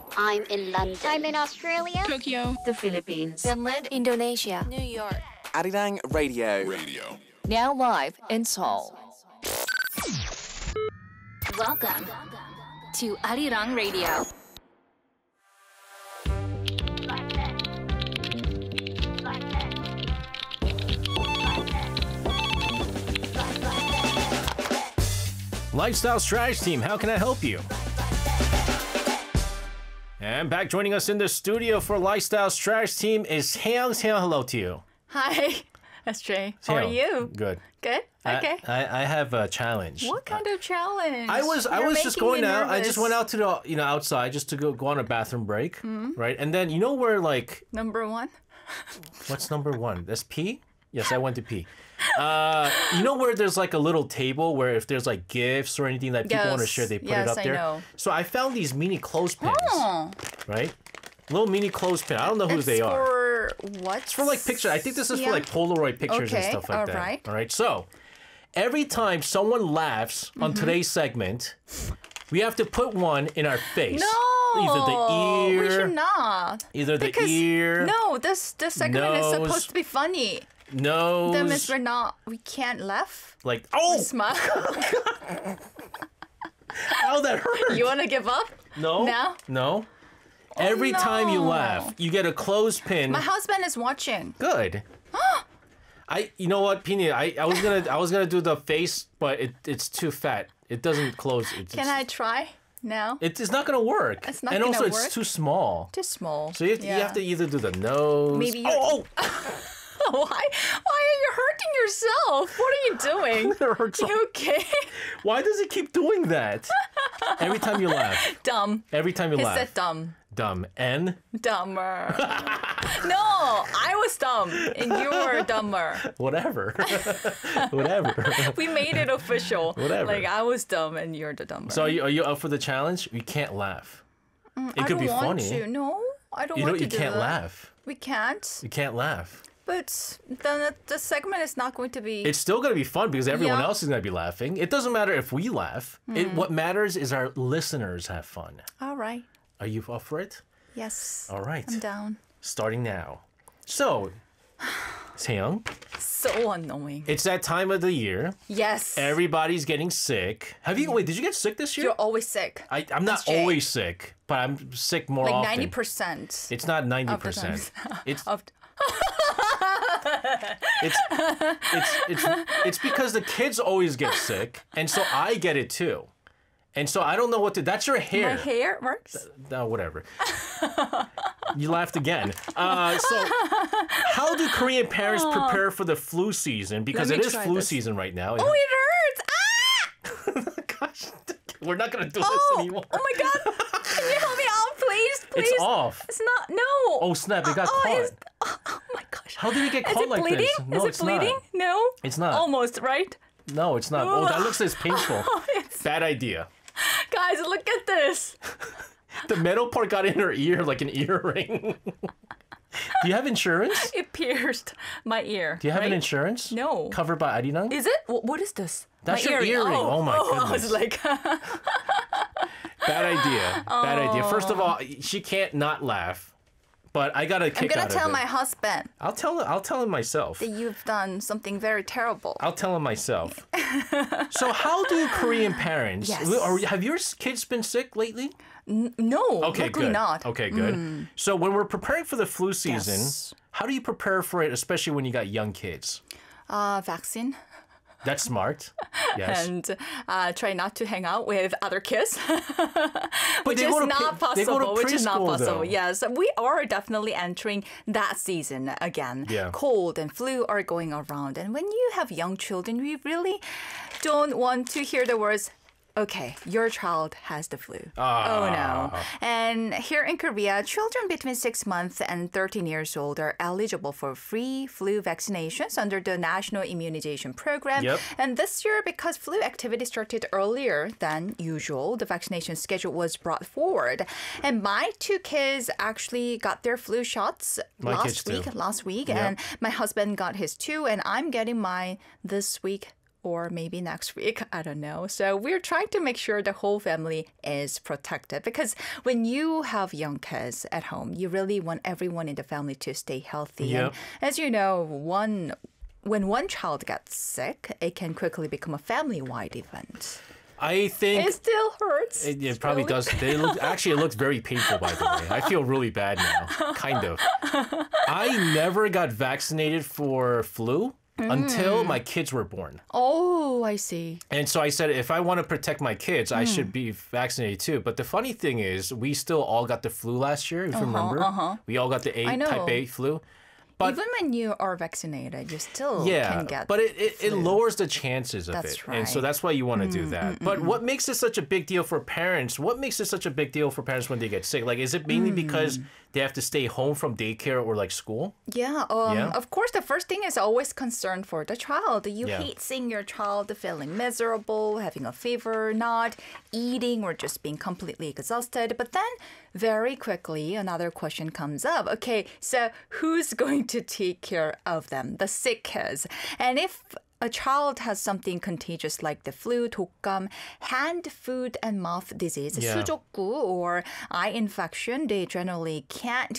I'm in London. I'm in Australia. Tokyo. The Philippines. Finland, Indonesia, New York. Arirang Radio. Now live in Seoul. Welcome to Arirang Radio. Lifestyle Strategy Team, how can I help you? And back joining us in the studio for Lifestyle Strategy Team is Hayoung. Hayoung, hello to you. Hi, SJ. How are you? Good. Good? Okay. I have a challenge. What kind of challenge? I was just going out. I just went out to the outside just to go on a bathroom break, right? And then you know where like Number one? what's number one? That's pee? Yes, I went to pee. You know where there's like a little table where if there's like gifts or anything that people want to share, they put it up there. Know. So I found these mini clothespins, right? Little mini clothespin. I don't know who they are. For what? It's for like pictures. I think this is for like Polaroid pictures and stuff like that. Right. All right. So every time someone laughs on today's segment, we have to put one in our face. No, either the ear. We should not. Either because, the ear. No, this segment is supposed to be funny. Nose. That means we can't laugh. Like, Smile. Ow, that hurt. You want to give up? No. Now? No. Every time you laugh, you get a clothespin. My husband is watching. Good. You know what, Pini? I was gonna do the face, but it's too fat. It doesn't close. Can I try now? It's not gonna work. It's not and gonna also work? It's too small. Too small. So you have to either do the nose. Maybe you. Oh! Why are you hurting yourself? What are you doing? It hurts. You okay? Why does it keep doing that? Every time you laugh. Dumb. Every time you He laugh. said dumb. Dumb. N? Dumber. No, I was dumb and you were dumber. Whatever. Whatever. We made it official. Whatever. Like I was dumb and you're the dumber. So are you up for the challenge? You can't laugh. It could be funny. No, I don't want to You do can't that. laugh. We can't. You can't laugh. But then the segment is not going to be. It's still going to be fun because everyone Yeah. else is going to be laughing. It doesn't matter if we laugh. What matters is our listeners have fun. All right. Are you up for it? Yes. All right. I'm down. Starting now. So, Seyoung, So annoying. it's that time of the year. Yes. Everybody's getting sick. Wait, did you get sick this year? You're always sick. I'm not Jay. always sick, but I'm sick more Like often. 90%. It's not 90%. times. It's Of it's because the kids always get sick, and so I get it too. And so I don't know what to. That's your hair. My hair works. No, whatever. You laughed again. So, how do Korean parents prepare for the flu season? Because Let it me is try flu this. season right now. Oh, it hurts! Ah! Gosh, we're not gonna do this anymore. Oh my god! Can you help me out, please? Please. It's off. It's not. No. Oh snap! It got caught. Oh my gosh. How did it get caught Is it like bleeding? this? No, Is it it's bleeding? not. No. It's not. Almost, right? No, it's not. Oh, that looks like it's painful. Bad idea. Guys, look at this. The metal part got in her ear like an earring. Do you have insurance? It pierced my ear. Do you have an right? insurance? No. Covered by Arirang? Is it? What is this? That's my your earring. Oh my I goodness. was like, Bad idea. Bad idea. First of all, she can't not laugh. But I got a I'm kick gonna out tell of it. my husband I'll tell him myself. that you've done something very terrible. I'll tell him myself. So how do Korean parents? Yes. Have your kids been sick lately? No, Okay, luckily good. not. Okay, good. So when we're preparing for the flu season, Yes. how do you prepare for it, especially when you got young kids? Vaccine. That's smart. Yes. And try not to hang out with other kids, But which they is go to not they go to possible. Which is not preschool, possible. though. Yes, we are definitely entering that season again. Yeah. Cold and flu are going around, and when you have young children, we really don't want to hear the words. Okay, your child has the flu. Oh no. And here in Korea, children between 6 months and 13 years old are eligible for free flu vaccinations under the National Immunization Program. Yep. And this year, because flu activity started earlier than usual, the vaccination schedule was brought forward. And my two kids actually got their flu shots My kids too. last week. Yep. And my husband got his too, and I'm getting mine this week or maybe next week. I don't know. So we're trying to make sure the whole family is protected because when you have young kids at home, you really want everyone in the family to stay healthy. Yep. And as you know, when one child gets sick, it can quickly become a family-wide event. I think It still hurts. it probably does. Actually, it looks very painful, by the way. I feel really bad now, kind of. I never got vaccinated for flu until my kids were born. Oh, I see. And so I said, if I want to protect my kids, I should be vaccinated too. But the funny thing is, we still all got the flu last year, if you remember. We all got the type A flu. But, even when you are vaccinated, you still yeah, can get but it lowers the chances of That's it. right. And so that's why you want to do that. But what makes it such a big deal for parents? What makes it such a big deal for parents when they get sick? Like, is it mainly because they have to stay home from daycare or like school? Yeah, Yeah? Of course, the first thing is always concern for the child. You Yeah. hate seeing your child feeling miserable, having a fever, not eating, or just being completely exhausted. But then very quickly, another question comes up. Okay, so who's going to take care of them, the sick kids? And if a child has something contagious like the flu, 독감, hand, foot, and mouth disease, Yeah. 수족구, or eye infection, they generally can't